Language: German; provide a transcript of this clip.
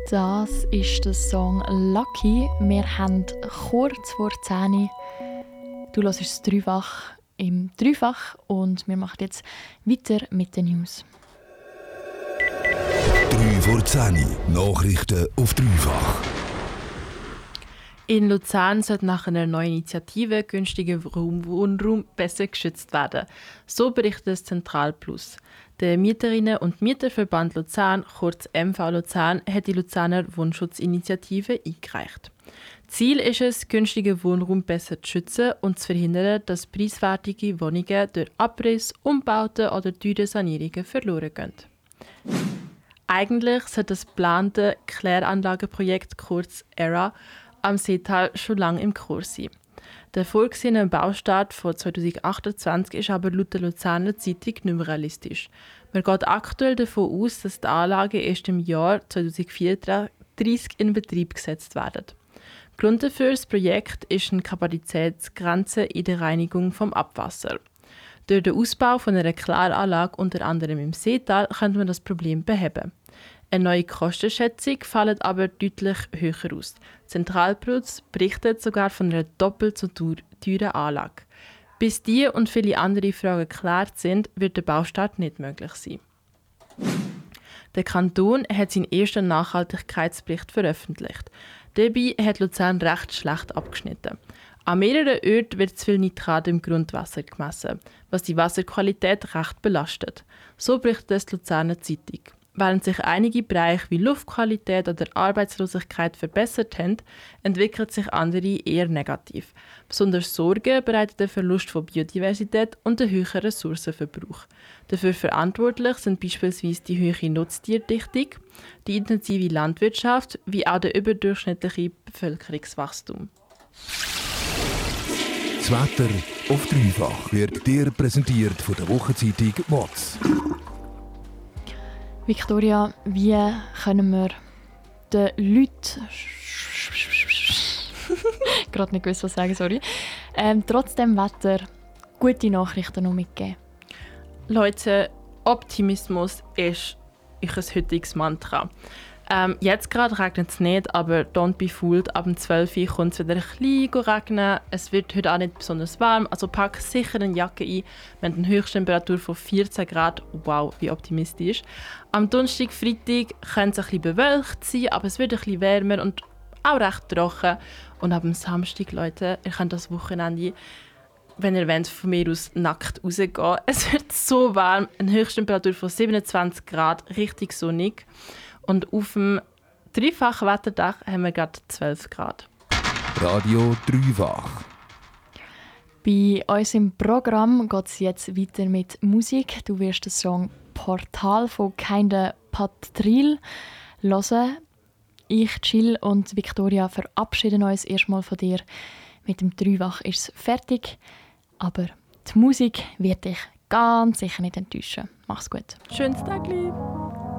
Das ist der Song «Lucky». Wir haben kurz vor 10 Uhr. Du hörst es dreifach im Dreifach und wir machen jetzt weiter mit den News. 3 vor 10 Uhr. Nachrichten auf dreifach. In Luzern sollte nach einer neuen Initiative günstiger Wohnraum besser geschützt werden. So berichtet das Zentral Plus. Der Mieterinnen- und Mieterverband Luzern, kurz MV Luzern, hat die Luzerner Wohnschutzinitiative eingereicht. Ziel ist es, günstigen Wohnraum besser zu schützen und zu verhindern, dass preiswertige Wohnungen durch Abriss, Umbauten oder teure Sanierungen verloren gehen. Eigentlich sollte das geplante Kläranlagenprojekt, kurz ERA, am Seetal schon lange im Kurs sein. Der vorgesehene Baustart von 2028 ist aber laut der Luzerner Zeitung nicht mehr realistisch. Man geht aktuell davon aus, dass die Anlagen erst im Jahr 2034 in Betrieb gesetzt werden. Grund für das Projekt ist eine Kapazitätsgrenze in der Reinigung vom Abwasser. Durch den Ausbau von einer Kläranlage, unter anderem im Seetal, könnte man das Problem beheben. Eine neue Kostenschätzung fällt aber deutlich höher aus. Zentralplus berichtet sogar von einer doppelt so teuren Anlage. Bis diese und viele andere Fragen geklärt sind, wird der Baustart nicht möglich sein. Der Kanton hat seinen ersten Nachhaltigkeitsbericht veröffentlicht. Dabei hat Luzern recht schlecht abgeschnitten. An mehreren Orten wird zu viel Nitrat im Grundwasser gemessen, was die Wasserqualität recht belastet. So berichtet es die Luzerner Zeitung. Während sich einige Bereiche wie Luftqualität oder Arbeitslosigkeit verbessert haben, entwickeln sich andere eher negativ. Besonders Sorge bereitet der Verlust von Biodiversität und der höhere Ressourcenverbrauch. Dafür verantwortlich sind beispielsweise die hohe Nutztierdichtung, die intensive Landwirtschaft wie auch der überdurchschnittliche Bevölkerungswachstum. Das Wetter auf dreifach wird dir präsentiert von der Wochenzeitung WOTS. Victoria, wie können wir den Leuten gerade nicht gewusst, was sagen, sorry. Trotz dem Wetter gute Nachrichten noch mitgeben? Leute, Optimismus ist ein heutiges Mantra. Jetzt gerade regnet es nicht, aber don't be fooled. Ab 12 Uhr kommt es wieder ein bisschen regnen. Es wird heute auch nicht besonders warm, also pack sicher eine Jacke ein. Wir haben eine Höchsttemperatur von 14 Grad. Wow, wie optimistisch. Am Donnerstag, Freitag könnte es ein bisschen bewölkt sein, aber es wird ein bisschen wärmer und auch recht trocken. Und ab dem Samstag, Leute, ihr könnt das Wochenende, wenn ihr wollt, von mir aus nackt rausgehen. Es wird so warm, eine Höchsttemperatur von 27 Grad, richtig sonnig. Und auf dem dreifachen Wetterdach haben wir gerade 12 Grad. Radio dreifach. Bei uns im Programm geht es jetzt weiter mit Musik. Du wirst den Song «Portal» von «Keine Patril» hören. Ich, Jill und Victoria verabschieden uns erstmal von dir. Mit dem Dreifach ist es fertig. Aber die Musik wird dich ganz sicher nicht enttäuschen. Mach's gut. Schönes Tag, lieb.